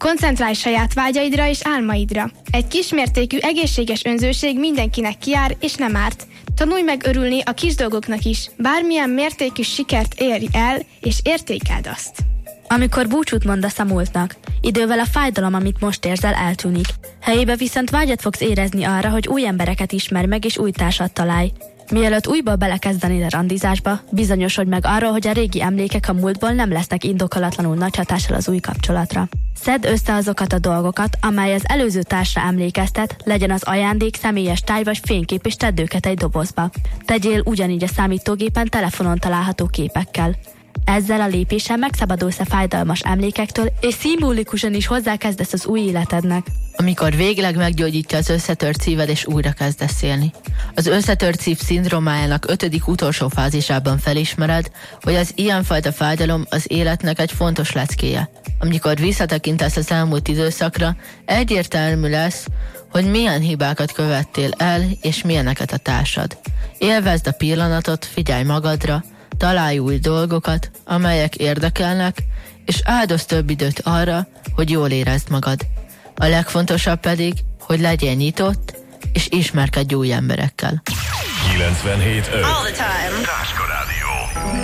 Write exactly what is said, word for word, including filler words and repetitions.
Koncentrálj saját vágyaidra és álmaidra. Egy kismértékű egészséges önzőség mindenkinek kijár és nem árt. Tanulj meg örülni a kis dolgoknak is. Bármilyen mértékű sikert érj el, és értékeld azt. Amikor búcsút mondasz a múltnak, idővel a fájdalom, amit most érzel, eltűnik. Helyébe viszont vágyat fogsz érezni arra, hogy új embereket ismerj meg és új társat találj. Mielőtt újból belekezdenél a randizásba, bizonyosodj meg arról, hogy a régi emlékek a múltból nem lesznek indokolatlanul nagy hatással az új kapcsolatra. Szedd össze azokat a dolgokat, amely az előző társra emlékeztet, legyen az ajándék, személyes táj vagy fénykép, és tedd őket egy dobozba. Tegyél ugyanígy a számítógépen telefonon található képekkel. Ezzel a lépéssel megszabadulsz a fájdalmas emlékektől, és szimbolikusan is hozzákezdesz az új életednek. Amikor végleg meggyógyítja az összetört szíved, és újra kezdesz élni. Az összetört szív szindrómájának ötödik utolsó fázisában felismered, hogy az ilyenfajta fájdalom az életnek egy fontos leckéje. Amikor visszatekintesz az elmúlt időszakra, egyértelmű lesz, hogy milyen hibákat követtél el, és milyeneket a társad. Élvezd a pillanatot, figyelj magadra, találj új dolgokat, amelyek érdekelnek, és áldoz több időt arra, hogy jól érezd magad. A legfontosabb pedig, hogy legyél nyitott, és ismerkedj új emberekkel. kilencvenhét öt All the time. Ráska Rádió.